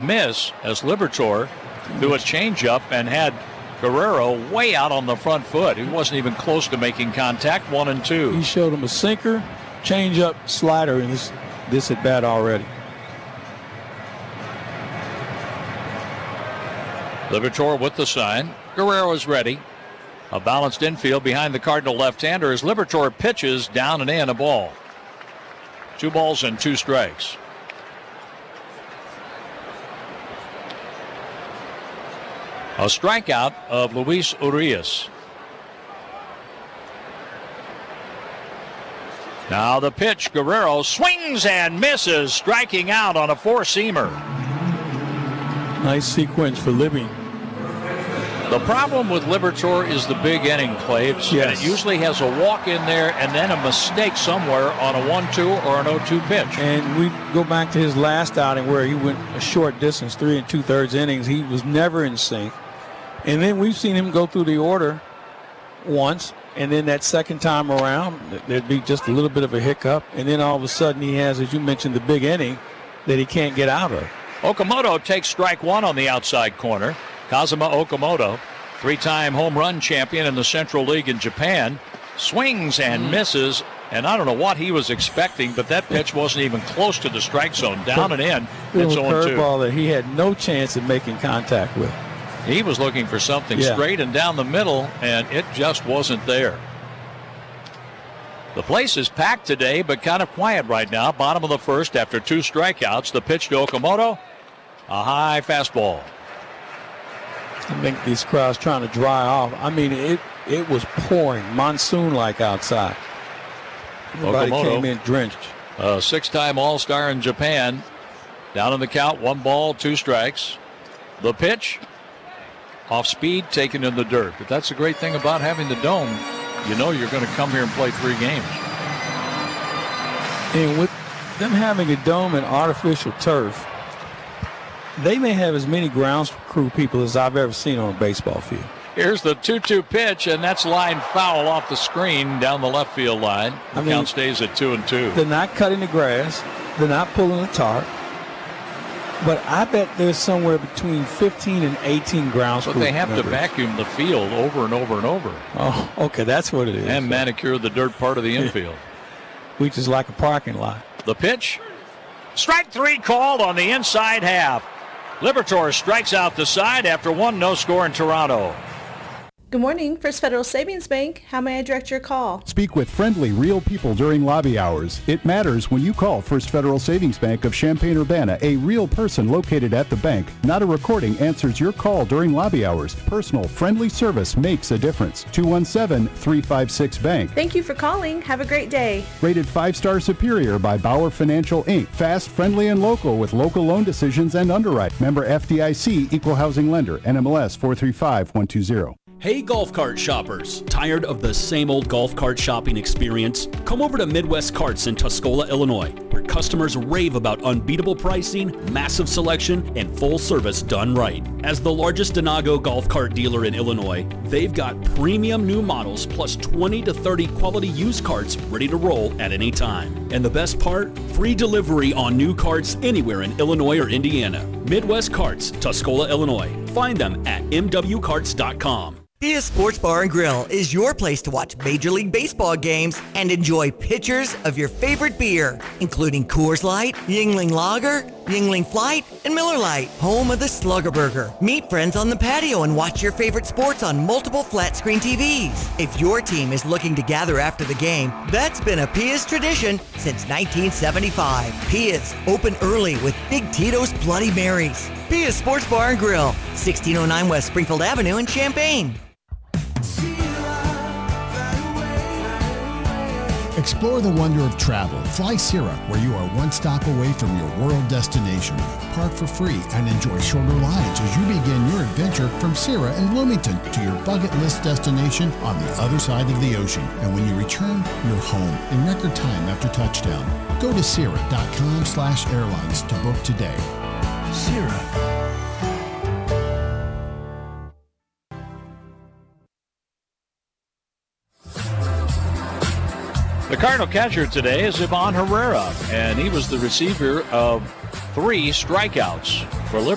miss as Liberatore threw a changeup and had Guerrero way out on the front foot. He wasn't even close to making contact. 1-2. He showed him a sinker, changeup, slider in this at bat already. Liberatore with the sign. Guerrero is ready. A balanced infield behind the Cardinal left-hander as Liberatore pitches down and in, a ball. 2 balls and 2 strikes. A strikeout of Luis Urias. Now the pitch. Guerrero swings and misses, striking out on a 4-seamer. Nice sequence for Libby. The problem with Liberatore is the big inning play. Yes. And it usually has a walk in there and then a mistake somewhere on a 1-2 or an 0-2 pitch. And we go back to his last outing where he went a short distance, 3 2/3 innings. He was never in sync. And then we've seen him go through the order once, and then that second time around, there'd be just a little bit of a hiccup. And then all of a sudden he has, as you mentioned, the big inning that he can't get out of. Okamoto takes strike 1 on the outside corner. Kazuma Okamoto, 3-time home run champion in the Central League in Japan, swings and misses, and I don't know what he was expecting, but that pitch wasn't even close to the strike zone. Down and in, it's 0-2. Curveball that he had no chance of making contact with. He was looking for something straight and down the middle, and it just wasn't there. The place is packed today, but kind of quiet right now. Bottom of the first after 2 strikeouts. The pitch to Okamoto, a high fastball. I think these crowds trying to dry off. I mean, it was pouring, monsoon-like outside. Everybody came in drenched. A 6-time All-Star in Japan. Down in the count, 1 ball, 2 strikes. The pitch, off speed, taken in the dirt. But that's the great thing about having the dome. You know you're going to come here and play 3 games. And with them having a dome and artificial turf, they may have as many ground crew people as I've ever seen on a baseball field. Here's the 2-2 pitch, and that's line foul off the screen down the left field line. The count stays at 2-2. They're not cutting the grass. They're not pulling the tarp. But I bet there's somewhere between 15 and 18 ground crew. But they have members. to vacuum the field over and over and over. Oh, okay, that's what it is. And manicure the dirt part of the infield. Which is like a parking lot. The pitch. Strike 3 called on the inside half. Liberatore strikes out the side after 1 no score in Toronto. Good morning, First Federal Savings Bank. How may I direct your call? Speak with friendly, real people during lobby hours. It matters when you call First Federal Savings Bank of Champaign-Urbana. A real person located at the bank, not a recording, answers your call during lobby hours. Personal, friendly service makes a difference. 217-356-BANK. Thank you for calling. Have a great day. Rated 5-star superior by Bauer Financial, Inc. Fast, friendly, and local with local loan decisions and underwrite. Member FDIC, Equal Housing Lender, NMLS 435120. Hey golf cart shoppers, tired of the same old golf cart shopping experience? Come over to Midwest Carts in Tuscola, Illinois, where customers rave about unbeatable pricing, massive selection, and full service done right. As the largest Denago golf cart dealer in Illinois, they've got premium new models plus 20 to 30 quality used carts ready to roll at any time. And the best part? Free delivery on new carts anywhere in Illinois or Indiana. Midwest Carts, Tuscola, Illinois. Find them at mwcarts.com. Pia Sports Bar and Grill is your place to watch Major League Baseball games and enjoy pitchers of your favorite beer, including Coors Light, Yuengling Lager, Yuengling Flight, and Miller Lite, home of the Slugger Burger. Meet friends on the patio and watch your favorite sports on multiple flat-screen TVs. If your team is looking to gather after the game, that's been a Pia's tradition since 1975. Pia's, open early with Big Tito's Bloody Marys. Pia's Sports Bar and Grill, 1609 West Springfield Avenue in Champaign. Explore the wonder of travel. Fly Sierra, where you are one stop away from your world destination. Park for free and enjoy shorter rides as you begin your adventure from Sierra in Bloomington to your bucket list destination on the other side of the ocean. And when you return, you're home in record time after touchdown. Go to Sierra.com/airlines to book today. Sierra. The Cardinal catcher today is Ivan Herrera, and he was the receiver of 3 strikeouts for Liberty.